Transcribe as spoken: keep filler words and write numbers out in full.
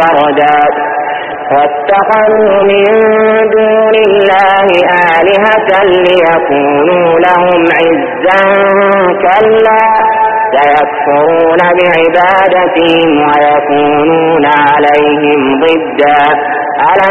فردا واتخذوا من دون الله آلهة ليكونوا لهم عزا كلا سيكفرون بعبادتهم ويكونون عليهم ضدا ألم